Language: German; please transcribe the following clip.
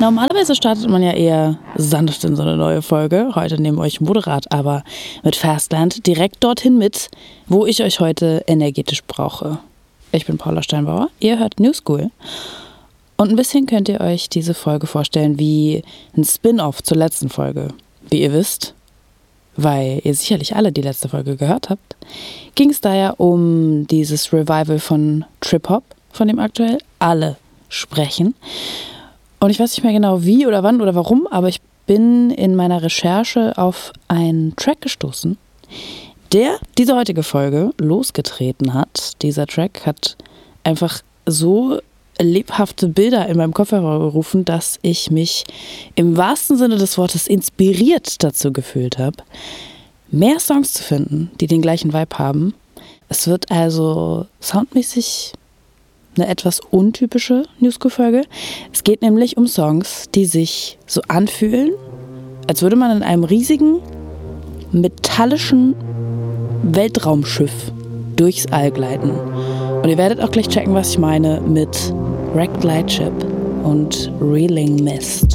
Normalerweise startet man ja eher sanft in so eine neue Folge. Heute nehmen wir euch moderat, aber mit Fastland direkt dorthin mit, wo ich euch heute energetisch brauche. Ich bin Paula Steinbauer, ihr hört New School. Und ein bisschen könnt ihr euch diese Folge vorstellen wie ein Spin-off zur letzten Folge. Wie ihr wisst, weil ihr sicherlich alle die letzte Folge gehört habt, ging es da ja um dieses Revival von Trip-Hop, von dem aktuell alle sprechen. Und ich weiß nicht mehr genau wie oder wann oder warum, aber ich bin in meiner Recherche auf einen Track gestoßen, der diese heutige Folge losgetreten hat. Dieser Track hat einfach so lebhafte Bilder in meinem Kopf hervorgerufen, dass ich mich im wahrsten Sinne des Wortes inspiriert dazu gefühlt habe, mehr Songs zu finden, die den gleichen Vibe haben. Es wird also soundmäßig eine etwas untypische New School-Folge. Es geht nämlich um Songs, die sich so anfühlen, als würde man in einem riesigen, metallischen Weltraumschiff durchs All gleiten. Und ihr werdet auch gleich checken, was ich meine mit Wrecked Light Ship und Reeling Mist.